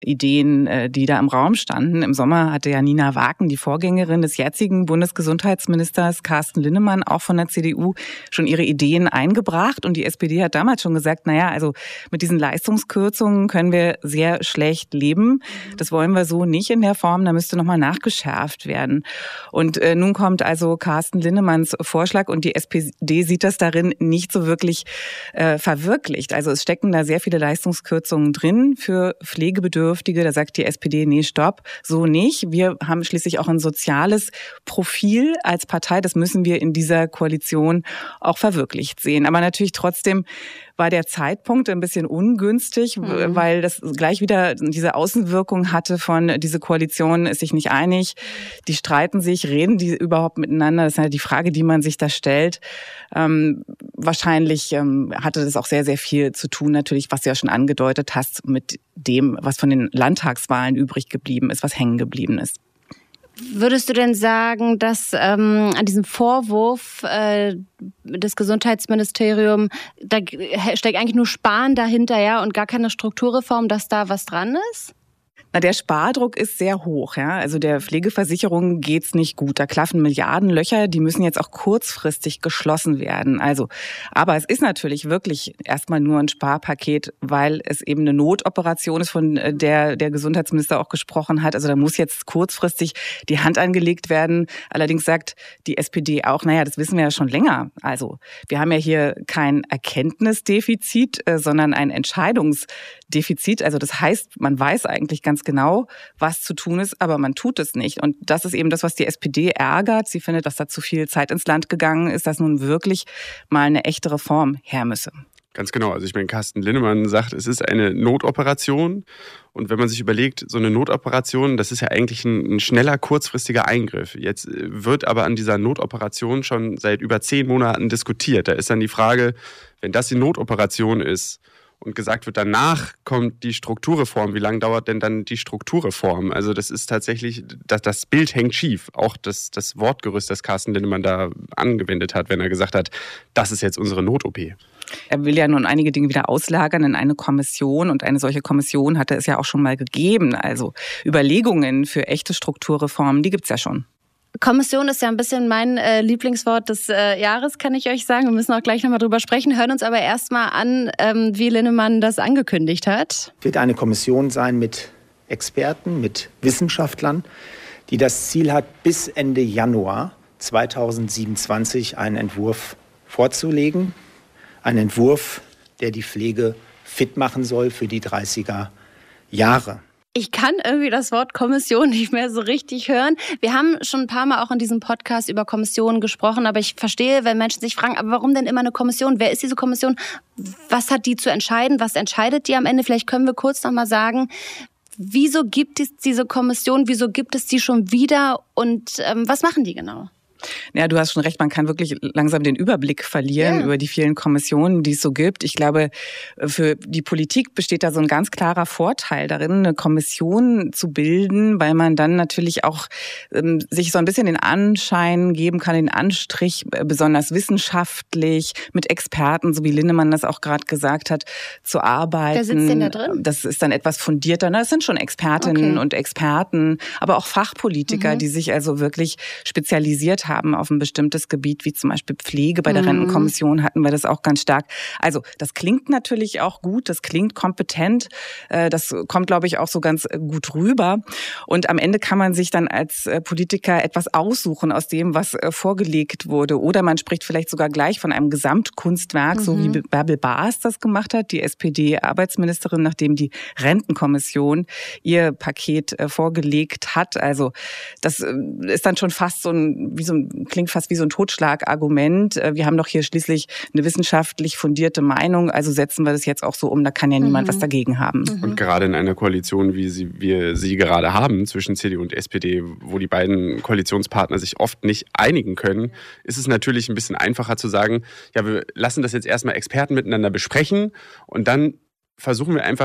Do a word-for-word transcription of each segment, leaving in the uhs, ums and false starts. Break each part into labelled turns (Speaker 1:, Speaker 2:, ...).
Speaker 1: Ideen, die da im Raum standen. Im Sommer hatte ja Nina Waken, die Vorgängerin des jetzigen Bundesgesundheitsministers Carsten Linnemann, auch von der C D U, schon ihre Ideen eingebracht. Und die S P D hat damals schon gesagt, naja, also mit diesen Leistungskürzungen können wir sehr schlecht leben. Das wollen wir so nicht in der Form, da müsste nochmal nachgeschärft werden. Und äh, nun kommt also Carsten Linnemanns Vorschlag und die S P D sieht das darin nicht so wirklich äh, verwirklicht. Also es stecken da sehr viele Leistungskürzungen drin für Pflegebedürftige. Da sagt die S P D, nee, stopp, so nicht. Wir haben schließlich auch ein soziales Profil als Partei. Das müssen wir in dieser Koalition auch verwirklicht sehen. Aber natürlich trotzdem war der Zeitpunkt ein bisschen ungünstig, mhm. weil das gleich wieder diese Außenwirkung hatte von, diese Koalition ist sich nicht einig, die streiten sich, reden die überhaupt miteinander? Das ist halt die Frage, die man sich da stellt. Ähm, wahrscheinlich ähm, hatte das auch sehr, sehr viel zu tun, natürlich, was du ja schon angedeutet hast, mit dem, was von den Landtagswahlen übrig geblieben ist, was hängen geblieben ist.
Speaker 2: Würdest du denn sagen, dass ähm, an diesem Vorwurf äh, des Gesundheitsministeriums, da steckt eigentlich nur Sparen dahinter, ja, und gar keine Strukturreform, dass da was dran ist?
Speaker 1: Na, der Spardruck ist sehr hoch, ja. Also der Pflegeversicherung geht's nicht gut. Da klaffen Milliardenlöcher, die müssen jetzt auch kurzfristig geschlossen werden. Also, aber es ist natürlich wirklich erstmal nur ein Sparpaket, weil es eben eine Notoperation ist, von der der Gesundheitsminister auch gesprochen hat. Also da muss jetzt kurzfristig die Hand angelegt werden. Allerdings sagt die S P D auch, naja, das wissen wir ja schon länger. Also wir haben ja hier kein Erkenntnisdefizit, sondern ein Entscheidungsdefizit. Also das heißt, man weiß eigentlich ganz genau, was zu tun ist, aber man tut es nicht. Und das ist eben das, was die S P D ärgert. Sie findet, dass da zu viel Zeit ins Land gegangen ist, dass nun wirklich mal eine echte Reform her müsse.
Speaker 3: Ganz genau. Also ich meine, Carsten Linnemann sagt, es ist eine Notoperation. Und wenn man sich überlegt, so eine Notoperation, das ist ja eigentlich ein, ein schneller, kurzfristiger Eingriff. Jetzt wird aber an dieser Notoperation schon seit über zehn Monaten diskutiert. Da ist dann die Frage, wenn das die Notoperation ist, und gesagt wird, danach kommt die Strukturreform. Wie lange dauert denn dann die Strukturreform? Also das ist tatsächlich, das, das Bild hängt schief. Auch das, das Wortgerüst, das Carsten Linnemann da angewendet hat, wenn er gesagt hat, das ist jetzt unsere Not-O P.
Speaker 1: Er will ja nun einige Dinge wieder auslagern in eine Kommission. Und eine solche Kommission hatte es ja auch schon mal gegeben. Also Überlegungen für echte Strukturreformen, die gibt's ja schon.
Speaker 2: Kommission ist ja ein bisschen mein äh, Lieblingswort des äh, Jahres, kann ich euch sagen. Wir müssen auch gleich nochmal drüber sprechen, hören uns aber erstmal an, ähm, wie Linnemann das angekündigt hat.
Speaker 4: Es wird eine Kommission sein mit Experten, mit Wissenschaftlern, die das Ziel hat, bis Ende Januar zweitausendsiebenundzwanzig einen Entwurf vorzulegen. Ein Entwurf, der die Pflege fit machen soll für die dreißiger Jahre.
Speaker 2: Ich kann irgendwie das Wort Kommission nicht mehr so richtig hören. Wir haben schon ein paar Mal auch in diesem Podcast über Kommissionen gesprochen, aber ich verstehe, wenn Menschen sich fragen, aber warum denn immer eine Kommission? Wer ist diese Kommission? Was hat die zu entscheiden? Was entscheidet die am Ende? Vielleicht können wir kurz noch mal sagen, wieso gibt es diese Kommission? Wieso gibt es die schon wieder? Und ähm, was machen die genau?
Speaker 1: Ja, du hast schon recht, man kann wirklich langsam den Überblick verlieren ja. über die vielen Kommissionen, die es so gibt. Ich glaube, für die Politik besteht da so ein ganz klarer Vorteil darin, eine Kommission zu bilden, weil man dann natürlich auch ähm, sich so ein bisschen den Anschein geben kann, den Anstrich, besonders wissenschaftlich, mit Experten, so wie Linnemann das auch gerade gesagt hat, zu arbeiten.
Speaker 2: Wer sitzt denn da drin?
Speaker 1: Das ist dann etwas fundierter. Das sind schon Expertinnen okay. und Experten, aber auch Fachpolitiker, mhm. die sich also wirklich spezialisiert haben. haben auf ein bestimmtes Gebiet, wie zum Beispiel Pflege. Bei der mhm. Rentenkommission hatten wir das auch ganz stark. Also das klingt natürlich auch gut, das klingt kompetent, das kommt, glaube ich, auch so ganz gut rüber. Und am Ende kann man sich dann als Politiker etwas aussuchen aus dem, was vorgelegt wurde. Oder man spricht vielleicht sogar gleich von einem Gesamtkunstwerk, mhm. so wie Bärbel Baas das gemacht hat, die S P D-Arbeitsministerin, nachdem die Rentenkommission ihr Paket vorgelegt hat. Also das ist dann schon fast so ein, wie so ein klingt fast wie so ein Totschlagargument. Wir haben doch hier schließlich eine wissenschaftlich fundierte Meinung, also setzen wir das jetzt auch so um, da kann ja niemand mhm. was dagegen haben.
Speaker 3: Mhm. Und gerade in einer Koalition, wie sie, wir sie gerade haben, zwischen C D U und S P D, wo die beiden Koalitionspartner sich oft nicht einigen können, ist es natürlich ein bisschen einfacher zu sagen, ja, wir lassen das jetzt erstmal Experten miteinander besprechen und dann versuchen wir einfach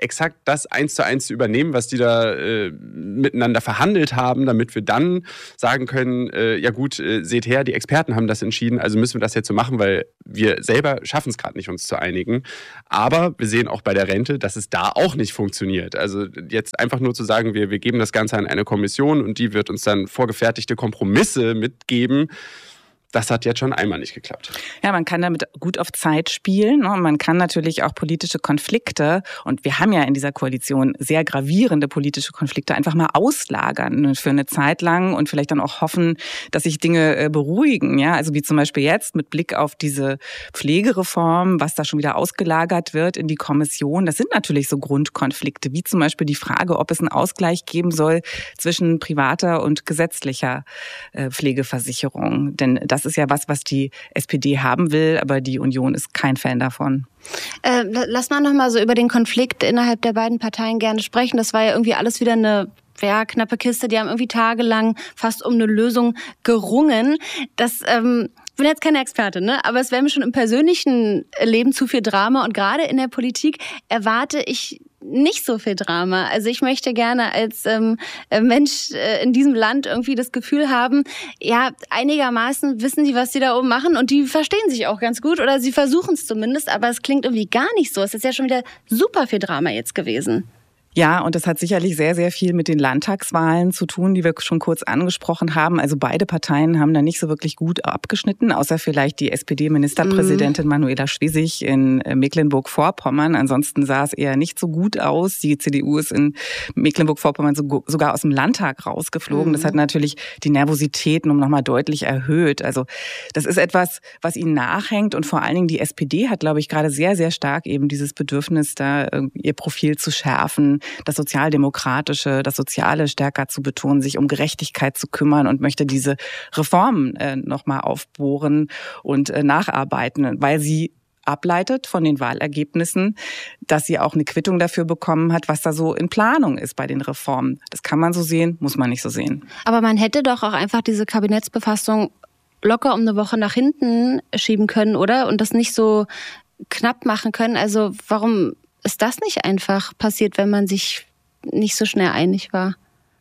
Speaker 3: exakt das eins zu eins zu übernehmen, was die da äh, miteinander verhandelt haben, damit wir dann sagen können, äh, ja gut, äh, seht her, die Experten haben das entschieden, also müssen wir das jetzt so machen, weil wir selber schaffen es gerade nicht, uns zu einigen. Aber wir sehen auch bei der Rente, dass es da auch nicht funktioniert. Also jetzt einfach nur zu sagen, wir, wir geben das Ganze an eine Kommission und die wird uns dann vorgefertigte Kompromisse mitgeben, das hat jetzt schon einmal nicht geklappt.
Speaker 1: Ja, man kann damit gut auf Zeit spielen. Und man kann natürlich auch politische Konflikte, und wir haben ja in dieser Koalition sehr gravierende politische Konflikte, einfach mal auslagern für eine Zeit lang und vielleicht dann auch hoffen, dass sich Dinge beruhigen. Ja, also wie zum Beispiel jetzt mit Blick auf diese Pflegereform, was da schon wieder ausgelagert wird in die Kommission. Das sind natürlich so Grundkonflikte, wie zum Beispiel die Frage, ob es einen Ausgleich geben soll zwischen privater und gesetzlicher Pflegeversicherung. Denn das Das ist ja was, was die S P D haben will, aber die Union ist kein Fan davon.
Speaker 2: Äh, lass mal noch mal so über den Konflikt innerhalb der beiden Parteien gerne sprechen. Das war ja irgendwie alles wieder eine ja, knappe Kiste. Die haben irgendwie tagelang fast um eine Lösung gerungen. Das ähm, ich bin jetzt keine Expertin, ne? Aber es wäre mir schon im persönlichen Leben zu viel Drama. Und gerade in der Politik erwarte ich nicht so viel Drama. Also ich möchte gerne als ähm, Mensch äh, in diesem Land irgendwie das Gefühl haben, ja, einigermaßen wissen die, was sie da oben machen und die verstehen sich auch ganz gut oder sie versuchen es zumindest, aber es klingt irgendwie gar nicht so. Es ist ja schon wieder super viel Drama jetzt gewesen.
Speaker 1: Ja, und das hat sicherlich sehr, sehr viel mit den Landtagswahlen zu tun, die wir schon kurz angesprochen haben. Also beide Parteien haben da nicht so wirklich gut abgeschnitten, außer vielleicht die S P D-Ministerpräsidentin mhm. Manuela Schwesig in Mecklenburg-Vorpommern. Ansonsten sah es eher nicht so gut aus. Die C D U ist in Mecklenburg-Vorpommern sogar aus dem Landtag rausgeflogen. Mhm. Das hat natürlich die Nervosität noch mal deutlich erhöht. Also das ist etwas, was ihnen nachhängt. Und vor allen Dingen die S P D hat, glaube ich, gerade sehr, sehr stark eben dieses Bedürfnis, da ihr Profil zu schärfen, das Sozialdemokratische, das Soziale stärker zu betonen, sich um Gerechtigkeit zu kümmern und möchte diese Reformen äh, nochmal aufbohren und äh, nacharbeiten, weil sie ableitet von den Wahlergebnissen, dass sie auch eine Quittung dafür bekommen hat, was da so in Planung ist bei den Reformen. Das kann man so sehen, muss man nicht so sehen.
Speaker 2: Aber man hätte doch auch einfach diese Kabinettsbefassung locker um eine Woche nach hinten schieben können, oder? Und das nicht so knapp machen können. Also warum ist das nicht einfach passiert, wenn man sich nicht so schnell einig war?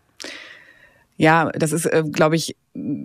Speaker 1: Ja, das ist, glaube ich,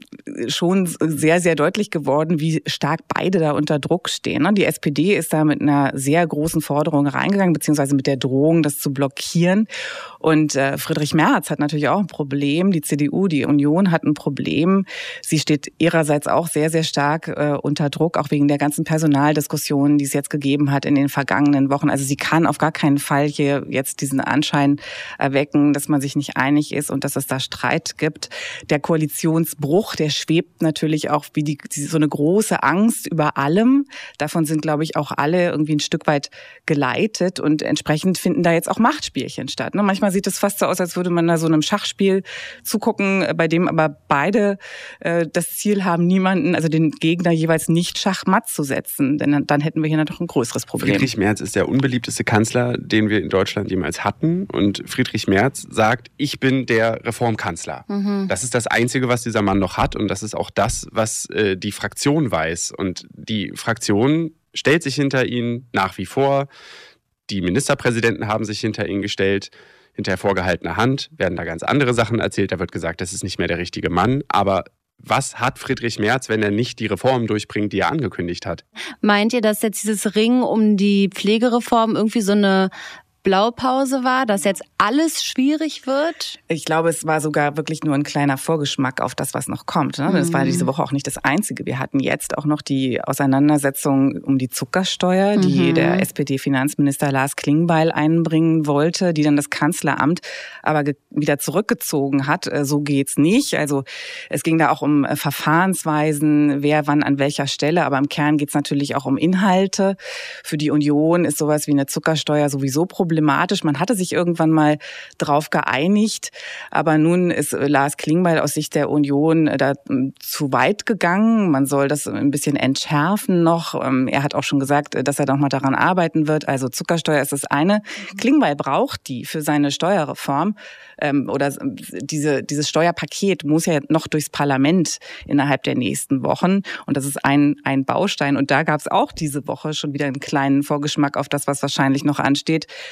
Speaker 1: schon sehr, sehr deutlich geworden, wie stark beide da unter Druck stehen. Die S P D ist da mit einer sehr großen Forderung reingegangen, beziehungsweise mit der Drohung, das zu blockieren. Und Friedrich Merz hat natürlich auch ein Problem. Die C D U, die Union hat ein Problem. Sie steht ihrerseits auch sehr, sehr stark unter Druck, auch wegen der ganzen Personaldiskussionen, die es jetzt gegeben hat in den vergangenen Wochen. Also sie kann auf gar keinen Fall hier jetzt diesen Anschein erwecken, dass man sich nicht einig ist und dass es da Streit gibt. Der Koalitions Bruch, der schwebt natürlich auch wie die, so eine große Angst über allem. Davon sind, glaube ich, auch alle irgendwie ein Stück weit geleitet und entsprechend finden da jetzt auch Machtspielchen statt. Ne? Manchmal sieht es fast so aus, als würde man da so einem Schachspiel zugucken, bei dem aber beide äh, das Ziel haben, niemanden, also den Gegner jeweils nicht schachmatt zu setzen. Denn dann, dann hätten wir hier noch ein größeres Problem.
Speaker 3: Friedrich Merz ist der unbeliebteste Kanzler, den wir in Deutschland jemals hatten. Und Friedrich Merz sagt, ich bin der Reformkanzler. Mhm. Das ist das Einzige, was dieser Mann noch hat und das ist auch das, was äh, die Fraktion weiß. Und die Fraktion stellt sich hinter ihn nach wie vor. Die Ministerpräsidenten haben sich hinter ihn gestellt. Hinter vorgehaltener Hand werden da ganz andere Sachen erzählt. Da wird gesagt, das ist nicht mehr der richtige Mann. Aber was hat Friedrich Merz, wenn er nicht die Reformen durchbringt, die er angekündigt hat?
Speaker 2: Meint ihr, dass jetzt dieses Ringen um die Pflegereform irgendwie so eine Blaupause war, dass jetzt alles schwierig wird?
Speaker 1: Ich glaube, es war sogar wirklich nur ein kleiner Vorgeschmack auf das, was noch kommt. Ne? Das war diese Woche auch nicht das Einzige. Wir hatten jetzt auch noch die Auseinandersetzung um die Zuckersteuer, die mhm. der S P D-Finanzminister Lars Klingbeil einbringen wollte, die dann das Kanzleramt aber wieder zurückgezogen hat. So geht's nicht. Also es ging da auch um Verfahrensweisen, wer wann an welcher Stelle, aber im Kern geht's natürlich auch um Inhalte. Für die Union ist sowas wie eine Zuckersteuer sowieso problematisch. Man hatte sich irgendwann mal drauf geeinigt, aber nun ist Lars Klingbeil aus Sicht der Union da zu weit gegangen. Man soll das ein bisschen entschärfen noch. Er hat auch schon gesagt, dass er noch mal daran arbeiten wird. Also Zuckersteuer ist das eine. Klingbeil braucht die für seine Steuerreform oder diese, dieses Steuerpaket muss ja noch durchs Parlament innerhalb der nächsten Wochen und das ist ein, ein Baustein. Und da gab es auch diese Woche schon wieder einen kleinen Vorgeschmack auf das, was wahrscheinlich noch ansteht.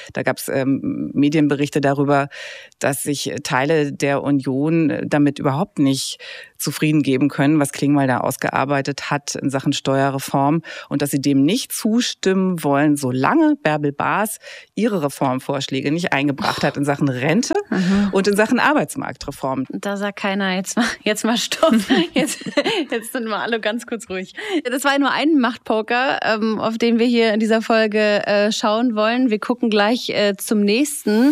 Speaker 1: Da gab es ähm, Medienberichte darüber, dass sich Teile der Union damit überhaupt nicht zufrieden geben können, was Klingbeil da ausgearbeitet hat in Sachen Steuerreform und dass sie dem nicht zustimmen wollen, solange Bärbel Baas ihre Reformvorschläge nicht eingebracht hat in Sachen Rente mhm. und in Sachen Arbeitsmarktreform.
Speaker 2: Da sagt keiner, jetzt mal, jetzt mal Stopp, jetzt, jetzt sind wir alle ganz kurz ruhig. Das war nur ein Machtpoker, ähm, auf den wir hier in dieser Folge äh, schauen wollen. Wir gucken gleich äh, zum nächsten.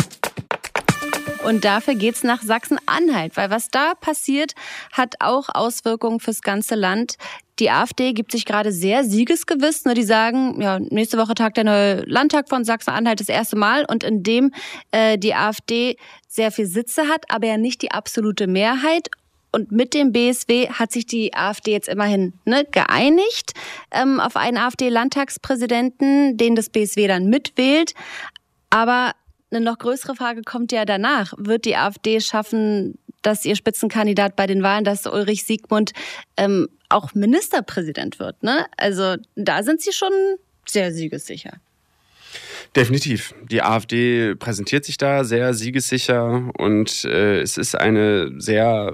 Speaker 2: Und dafür geht's nach Sachsen-Anhalt, weil was da passiert, hat auch Auswirkungen fürs ganze Land. Die AfD gibt sich gerade sehr siegesgewiss. Die sagen, ja, nächste Woche tagt der neue Landtag von Sachsen-Anhalt das erste Mal und in dem äh, die AfD sehr viel Sitze hat, aber ja nicht die absolute Mehrheit. Und mit dem B S W hat sich die AfD jetzt immerhin ne, geeinigt ähm, auf einen AfD-Landtagspräsidenten, den das B S W dann mitwählt. Aber eine noch größere Frage kommt ja danach. Wird die AfD schaffen, dass ihr Spitzenkandidat bei den Wahlen, dass Ulrich Siegmund ähm, auch Ministerpräsident wird? Ne? Also da sind sie schon sehr siegessicher.
Speaker 3: Definitiv. Die AfD präsentiert sich da sehr siegessicher und äh, es ist eine sehr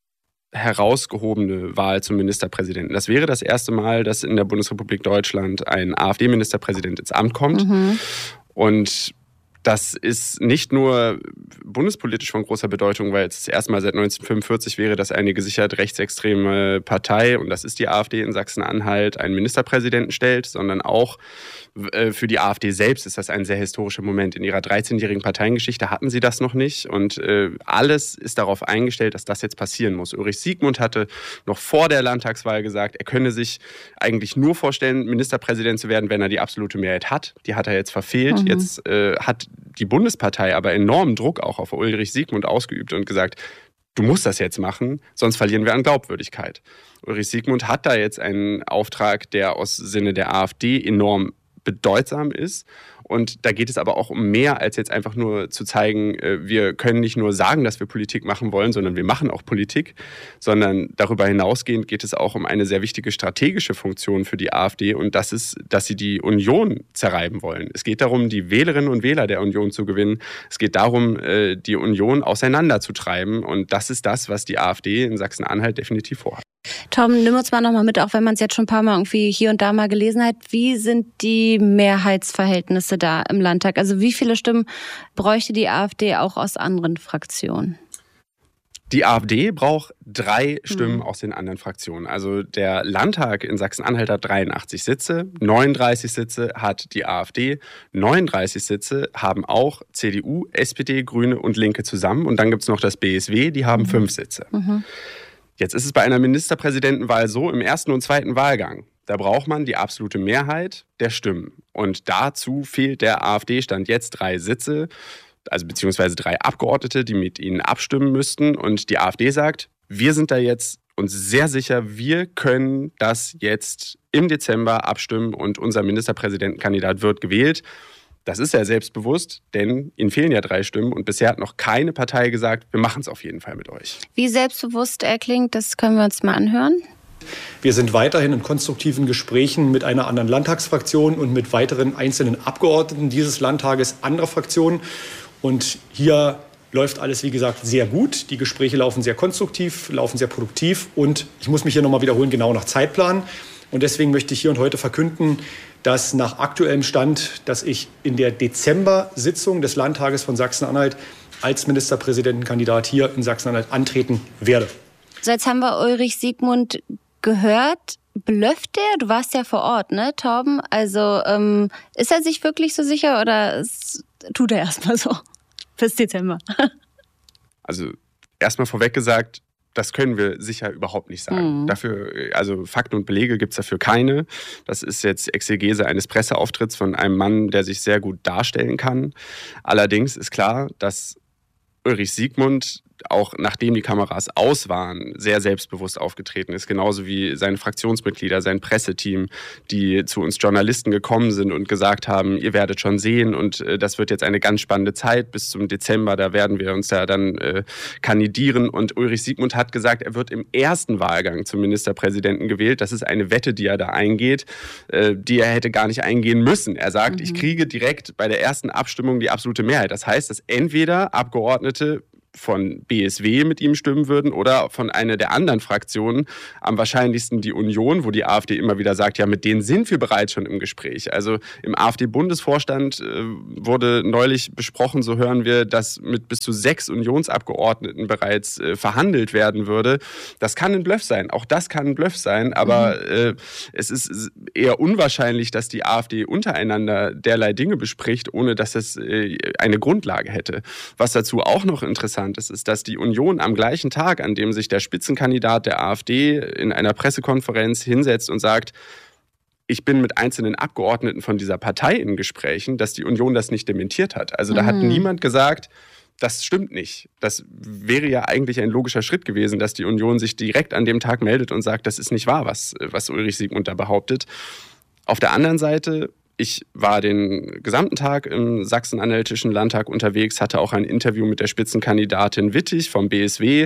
Speaker 3: herausgehobene Wahl zum Ministerpräsidenten. Das wäre das erste Mal, dass in der Bundesrepublik Deutschland ein AfD-Ministerpräsident ins Amt kommt. Mhm. Und das ist nicht nur bundespolitisch von großer Bedeutung, weil es das erste Mal seit neunzehnhundertfünfundvierzig wäre, dass eine gesichert rechtsextreme Partei, und das ist die AfD in Sachsen-Anhalt, einen Ministerpräsidenten stellt, sondern auch für die AfD selbst ist das ein sehr historischer Moment. In ihrer dreizehnjährigen Parteiengeschichte hatten sie das noch nicht und alles ist darauf eingestellt, dass das jetzt passieren muss. Ulrich Siegmund hatte noch vor der Landtagswahl gesagt, er könne sich eigentlich nur vorstellen, Ministerpräsident zu werden, wenn er die absolute Mehrheit hat. Die hat er jetzt verfehlt. Mhm. Jetzt äh, hat die Bundespartei aber enormen Druck auch auf Ulrich Siegmund ausgeübt und gesagt, du musst das jetzt machen, sonst verlieren wir an Glaubwürdigkeit. Ulrich Siegmund hat da jetzt einen Auftrag, der aus Sinne der AfD enorm bedeutsam ist. Und da geht es aber auch um mehr, als jetzt einfach nur zu zeigen, wir können nicht nur sagen, dass wir Politik machen wollen, sondern wir machen auch Politik. Sondern darüber hinausgehend geht es auch um eine sehr wichtige strategische Funktion für die AfD. Und das ist, dass sie die Union zerreiben wollen. Es geht darum, die Wählerinnen und Wähler der Union zu gewinnen. Es geht darum, die Union auseinanderzutreiben. Und das ist das, was die AfD in Sachsen-Anhalt definitiv vorhat.
Speaker 2: Tom, nimm uns mal nochmal mit, auch wenn man es jetzt schon ein paar Mal irgendwie hier und da mal gelesen hat. Wie sind die Mehrheitsverhältnisse da im Landtag? Also wie viele Stimmen bräuchte die AfD auch aus anderen Fraktionen?
Speaker 3: Die AfD braucht drei Stimmen mhm. aus den anderen Fraktionen. Also der Landtag in Sachsen-Anhalt hat dreiundachtzig Sitze, neununddreißig Sitze hat die AfD, neununddreißig Sitze haben auch C D U, S P D, Grüne und Linke zusammen. Und dann gibt es noch das B S W, die haben mhm. fünf Sitze. Mhm. Jetzt ist es bei einer Ministerpräsidentenwahl so, im ersten und zweiten Wahlgang, da braucht man die absolute Mehrheit der Stimmen. Und dazu fehlt der AfD Stand jetzt drei Sitze, also beziehungsweise drei Abgeordnete, die mit ihnen abstimmen müssten. Und die AfD sagt, wir sind da jetzt uns sehr sicher, wir können das jetzt im Dezember abstimmen und unser Ministerpräsidentenkandidat wird gewählt. Das ist ja selbstbewusst, denn ihnen fehlen ja drei Stimmen und bisher hat noch keine Partei gesagt, wir machen es auf jeden Fall mit euch.
Speaker 2: Wie selbstbewusst er klingt, das können wir uns mal anhören.
Speaker 5: Wir sind weiterhin in konstruktiven Gesprächen mit einer anderen Landtagsfraktion und mit weiteren einzelnen Abgeordneten dieses Landtages anderer Fraktionen. Und hier läuft alles, wie gesagt, sehr gut. Die Gespräche laufen sehr konstruktiv, laufen sehr produktiv. Und ich muss mich hier nochmal wiederholen, genau nach Zeitplan. Und deswegen möchte ich hier und heute verkünden, dass nach aktuellem Stand, dass ich in der Dezember-Sitzung des Landtages von Sachsen-Anhalt als Ministerpräsidentenkandidat hier in Sachsen-Anhalt antreten werde.
Speaker 2: So, jetzt haben wir Ulrich Siegmund gehört. Blöfft der? Du warst ja vor Ort, ne, Torben? Also ähm, ist er sich wirklich so sicher oder ist, tut er erstmal so bis Dezember?
Speaker 3: Also erstmal vorweg gesagt, das können wir sicher überhaupt nicht sagen. Mhm. Dafür, also Fakten und Belege gibt es dafür keine. Das ist jetzt Exegese eines Presseauftritts von einem Mann, der sich sehr gut darstellen kann. Allerdings ist klar, dass Ulrich Siegmund auch nachdem die Kameras aus waren, sehr selbstbewusst aufgetreten ist. Genauso wie seine Fraktionsmitglieder, sein Presseteam, die zu uns Journalisten gekommen sind und gesagt haben, ihr werdet schon sehen und äh, das wird jetzt eine ganz spannende Zeit bis zum Dezember, da werden wir uns ja dann äh, kandidieren. Und Ulrich Siegmund hat gesagt, er wird im ersten Wahlgang zum Ministerpräsidenten gewählt. Das ist eine Wette, die er da eingeht, äh, die er hätte gar nicht eingehen müssen. Er sagt, mhm. ich kriege direkt bei der ersten Abstimmung die absolute Mehrheit. Das heißt, dass entweder Abgeordnete von B S W mit ihm stimmen würden oder von einer der anderen Fraktionen, am wahrscheinlichsten die Union, wo die AfD immer wieder sagt, ja, mit denen sind wir bereits schon im Gespräch. Also im AfD-Bundesvorstand äh, wurde neulich besprochen, so hören wir, dass mit bis zu sechs Unionsabgeordneten bereits äh, verhandelt werden würde. Das kann ein Bluff sein, auch das kann ein Bluff sein, aber mhm. äh, es ist eher unwahrscheinlich, dass die AfD untereinander derlei Dinge bespricht, ohne dass es äh, eine Grundlage hätte. Was dazu auch noch interessant ist, ist, dass die Union am gleichen Tag, an dem sich der Spitzenkandidat der AfD in einer Pressekonferenz hinsetzt und sagt, ich bin mit einzelnen Abgeordneten von dieser Partei in Gesprächen, dass die Union das nicht dementiert hat. Also da mhm. hat niemand gesagt, das stimmt nicht. Das wäre ja eigentlich ein logischer Schritt gewesen, dass die Union sich direkt an dem Tag meldet und sagt, das ist nicht wahr, was, was Ulrich Siegmund da behauptet. Auf der anderen Seite, ich war den gesamten Tag im Sachsen-Anhaltischen Landtag unterwegs, hatte auch ein Interview mit der Spitzenkandidatin Wittig vom B S W,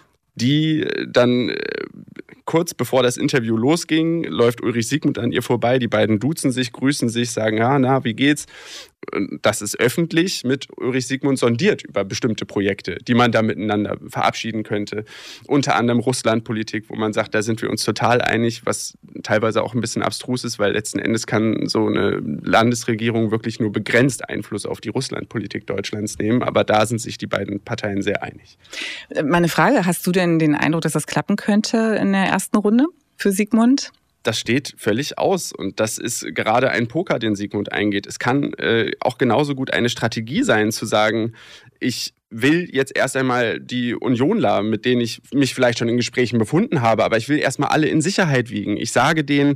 Speaker 3: die dann kurz bevor das Interview losging, läuft Ulrich Siegmund an ihr vorbei, die beiden duzen sich, grüßen sich, sagen, ja, na, wie geht's? Das ist öffentlich mit Ulrich Siegmund sondiert über bestimmte Projekte, die man da miteinander verabschieden könnte. Unter anderem Russlandpolitik, wo man sagt, da sind wir uns total einig, was teilweise auch ein bisschen abstrus ist, weil letzten Endes kann so eine Landesregierung wirklich nur begrenzt Einfluss auf die Russlandpolitik Deutschlands nehmen. Aber da sind sich die beiden Parteien sehr einig.
Speaker 1: Meine Frage, hast du denn den Eindruck, dass das klappen könnte in der ersten Runde für Siegmund?
Speaker 3: Das steht völlig aus und das ist gerade ein Poker, den Siegmund eingeht. Es kann äh, auch genauso gut eine Strategie sein, zu sagen, ich will jetzt erst einmal die Unionler, mit denen ich mich vielleicht schon in Gesprächen befunden habe, aber ich will erstmal alle in Sicherheit wiegen. Ich sage denen,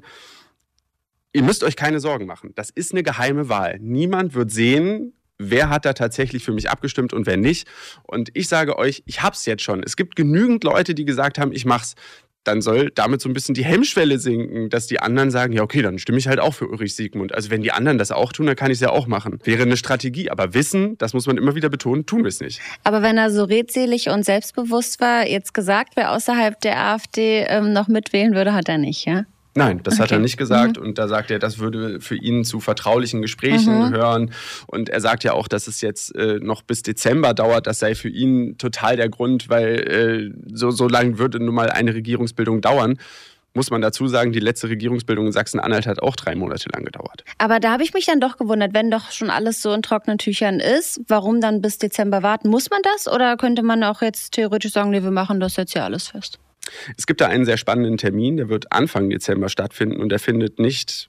Speaker 3: ihr müsst euch keine Sorgen machen. Das ist eine geheime Wahl. Niemand wird sehen, wer hat da tatsächlich für mich abgestimmt und wer nicht. Und ich sage euch, ich hab's jetzt schon. Es gibt genügend Leute, die gesagt haben, ich mach's. Dann soll damit so ein bisschen die Hemmschwelle sinken, dass die anderen sagen, ja okay, dann stimme ich halt auch für Ulrich Siegmund. Also wenn die anderen das auch tun, dann kann ich es ja auch machen. Wäre eine Strategie, aber wissen, das muss man immer wieder betonen, tun wir es nicht.
Speaker 2: Aber wenn er so redselig und selbstbewusst war, jetzt gesagt, wer außerhalb der AfD ähm, noch mitwählen würde, hat er nicht, ja?
Speaker 3: Nein, das okay. hat er nicht gesagt
Speaker 2: mhm.
Speaker 3: und da sagt er, das würde für ihn zu vertraulichen Gesprächen mhm. gehören und er sagt ja auch, dass es jetzt äh, noch bis Dezember dauert, das sei für ihn total der Grund, weil äh, so, so lange würde nun mal eine Regierungsbildung dauern. Muss man dazu sagen, die letzte Regierungsbildung in Sachsen-Anhalt hat auch drei Monate lang gedauert.
Speaker 2: Aber da habe ich mich dann doch gewundert, wenn doch schon alles so in trockenen Tüchern ist, warum dann bis Dezember warten? Muss man das oder könnte man auch jetzt theoretisch sagen, nee, wir machen das jetzt ja alles fest?
Speaker 3: Es gibt da einen sehr spannenden Termin, der wird Anfang Dezember stattfinden und der findet nicht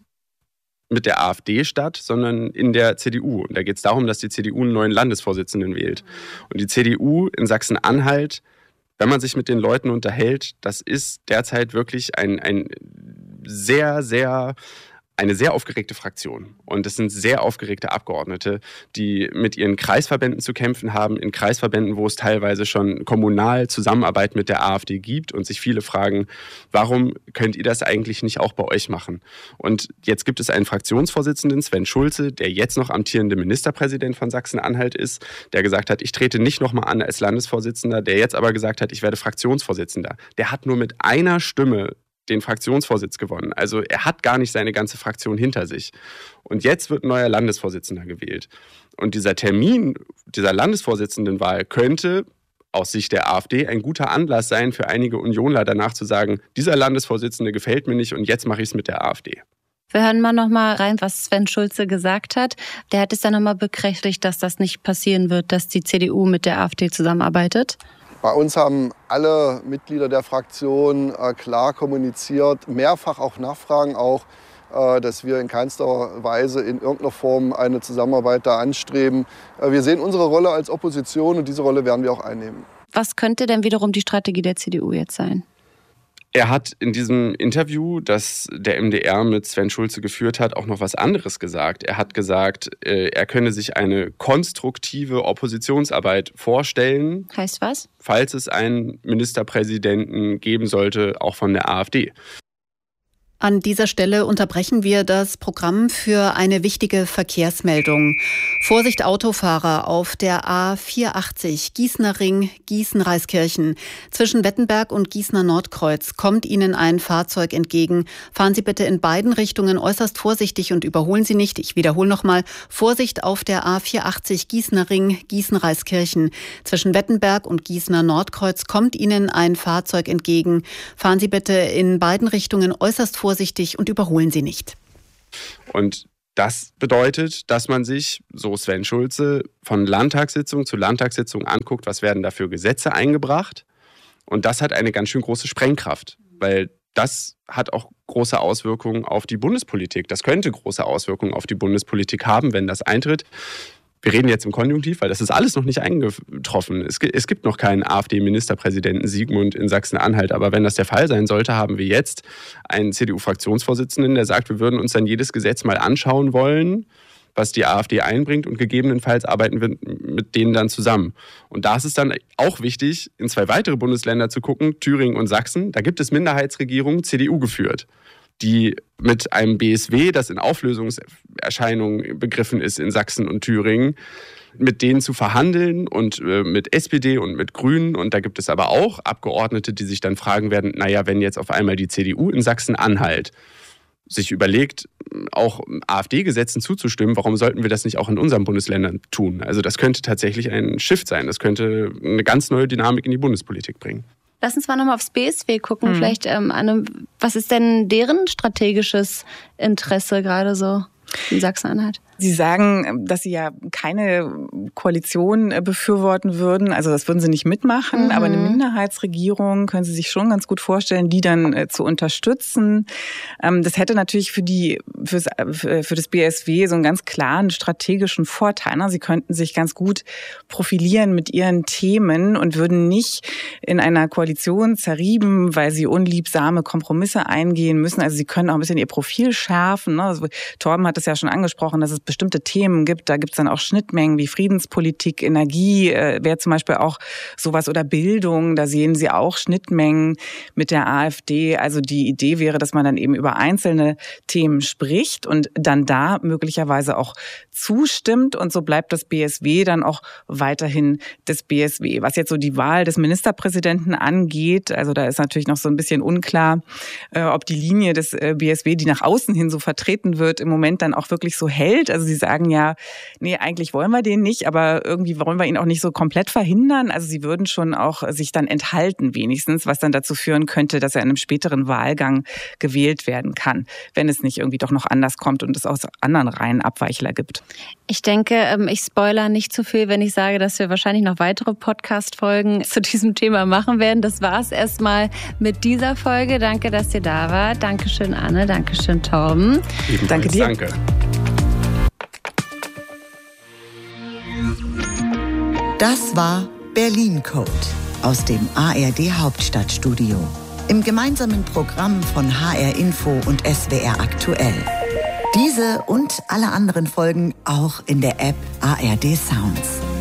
Speaker 3: mit der AfD statt, sondern in der C D U. Und da geht es darum, dass die C D U einen neuen Landesvorsitzenden wählt. Und die C D U in Sachsen-Anhalt, wenn man sich mit den Leuten unterhält, das ist derzeit wirklich ein, ein sehr, sehr... eine sehr aufgeregte Fraktion. Und es sind sehr aufgeregte Abgeordnete, die mit ihren Kreisverbänden zu kämpfen haben, in Kreisverbänden, wo es teilweise schon kommunal Zusammenarbeit mit der AfD gibt und sich viele fragen, warum könnt ihr das eigentlich nicht auch bei euch machen? Und jetzt gibt es einen Fraktionsvorsitzenden, Sven Schulze, der jetzt noch amtierende Ministerpräsident von Sachsen-Anhalt ist, der gesagt hat, ich trete nicht nochmal an als Landesvorsitzender, der jetzt aber gesagt hat, ich werde Fraktionsvorsitzender. Der hat nur mit einer Stimme den Fraktionsvorsitz gewonnen. Also er hat gar nicht seine ganze Fraktion hinter sich. Und jetzt wird ein neuer Landesvorsitzender gewählt. Und dieser Termin dieser Landesvorsitzendenwahl könnte aus Sicht der AfD ein guter Anlass sein für einige Unionler danach zu sagen, dieser Landesvorsitzende gefällt mir nicht und jetzt mache ich es mit der AfD.
Speaker 2: Wir hören mal noch mal rein, was Sven Schulze gesagt hat. Der hat es dann noch mal bekräftigt, dass das nicht passieren wird, dass die C D U mit der AfD zusammenarbeitet.
Speaker 6: Bei uns haben alle Mitglieder der Fraktion äh, klar kommuniziert, mehrfach auch Nachfragen auch, äh, dass wir in keinster Weise in irgendeiner Form eine Zusammenarbeit da anstreben. Äh, wir sehen unsere Rolle als Opposition und diese Rolle werden wir auch einnehmen.
Speaker 2: Was könnte denn wiederum die Strategie der C D U jetzt sein?
Speaker 3: Er hat in diesem Interview, das der M D R mit Sven Schulze geführt hat, auch noch was anderes gesagt. Er hat gesagt, er könne sich eine konstruktive Oppositionsarbeit vorstellen.
Speaker 2: Heißt was?
Speaker 3: Falls es einen Ministerpräsidenten geben sollte, auch von der AfD.
Speaker 7: An dieser Stelle unterbrechen wir das Programm für eine wichtige Verkehrsmeldung. Vorsicht Autofahrer auf der A vierhundertachtzig Gießener Ring, Gießen-Reiskirchen. Zwischen Wettenberg und Gießener Nordkreuz kommt Ihnen ein Fahrzeug entgegen. Fahren Sie bitte in beiden Richtungen äußerst vorsichtig und überholen Sie nicht. Ich wiederhole nochmal. Vorsicht auf der A vierhundertachtzig Gießener Ring, Gießen-Reiskirchen. Zwischen Wettenberg und Gießener Nordkreuz kommt Ihnen ein Fahrzeug entgegen. Fahren Sie bitte in beiden Richtungen äußerst vorsichtig vorsichtig und überholen Sie nicht.
Speaker 3: Und das bedeutet, dass man sich, so Sven Schulze, von Landtagssitzung zu Landtagssitzung anguckt, was werden da für Gesetze eingebracht. Und das hat eine ganz schön große Sprengkraft, weil das hat auch große Auswirkungen auf die Bundespolitik. Das könnte große Auswirkungen auf die Bundespolitik haben, wenn das eintritt. Wir reden jetzt im Konjunktiv, weil das ist alles noch nicht eingetroffen. Es gibt noch keinen AfD-Ministerpräsidenten Sigmund in Sachsen-Anhalt. Aber wenn das der Fall sein sollte, haben wir jetzt einen C D U-Fraktionsvorsitzenden, der sagt, wir würden uns dann jedes Gesetz mal anschauen wollen, was die AfD einbringt, und gegebenenfalls arbeiten wir mit denen dann zusammen. Und da ist es dann auch wichtig, in zwei weitere Bundesländer zu gucken, Thüringen und Sachsen. Da gibt es Minderheitsregierungen, C D U geführt, die mit einem B S W, das in Auflösungserscheinungen begriffen ist in Sachsen und Thüringen, mit denen zu verhandeln und äh, mit S P D und mit Grünen. Und da gibt es aber auch Abgeordnete, die sich dann fragen werden, naja, wenn jetzt auf einmal die C D U in Sachsen-Anhalt sich überlegt, auch AfD-Gesetzen zuzustimmen, warum sollten wir das nicht auch in unseren Bundesländern tun? Also das könnte tatsächlich ein Shift sein. Das könnte eine ganz neue Dynamik in die Bundespolitik bringen.
Speaker 2: Lass uns mal nochmal aufs B S W gucken.
Speaker 1: Mhm.
Speaker 2: Vielleicht, ähm, Anne, was ist denn deren strategisches Interesse gerade so in Sachsen-Anhalt?
Speaker 1: Sie sagen, dass Sie ja keine Koalition befürworten würden. Also das würden Sie nicht mitmachen. Mhm. Aber eine Minderheitsregierung können Sie sich schon ganz gut vorstellen, die dann äh, zu unterstützen. Ähm, das hätte natürlich für die für's, für das B S W so einen ganz klaren strategischen Vorteil. Ne? Sie könnten sich ganz gut profilieren mit ihren Themen und würden nicht in einer Koalition zerrieben, weil sie unliebsame Kompromisse eingehen müssen. Also Sie können auch ein bisschen ihr Profil schärfen. Ne? Also Torben hat es ja schon angesprochen, dass es bestimmte Themen gibt. Da gibt es dann auch Schnittmengen wie Friedenspolitik, Energie, äh, wäre zum Beispiel auch sowas, oder Bildung. Da sehen Sie auch Schnittmengen mit der AfD. Also die Idee wäre, dass man dann eben über einzelne Themen spricht und dann da möglicherweise auch zustimmt. Und so bleibt das B S W dann auch weiterhin das B S W. Was jetzt so die Wahl des Ministerpräsidenten angeht, also da ist natürlich noch so ein bisschen unklar, äh, ob die Linie des äh, B S W, die nach außen hin so vertreten wird, im Moment dann auch wirklich so hält. Also sie sagen ja, nee, eigentlich wollen wir den nicht, aber irgendwie wollen wir ihn auch nicht so komplett verhindern. Also sie würden schon auch sich dann enthalten wenigstens, was dann dazu führen könnte, dass er in einem späteren Wahlgang gewählt werden kann, wenn es nicht irgendwie doch noch anders kommt und es aus anderen Reihen Abweichler gibt.
Speaker 2: Ich denke, ich spoilere nicht zu viel, wenn ich sage, dass wir wahrscheinlich noch weitere Podcast-Folgen zu diesem Thema machen werden. Das war es erstmal mit dieser Folge. Danke, dass ihr da wart. Dankeschön, Anne. Dankeschön, Torben.
Speaker 3: Ebenfalls,
Speaker 1: danke dir.
Speaker 3: Danke.
Speaker 8: Das war Berlin Code aus dem A R D Hauptstadtstudio. Im gemeinsamen Programm von H R Info und S W R Aktuell. Diese und alle anderen Folgen auch in der App A R D Sounds.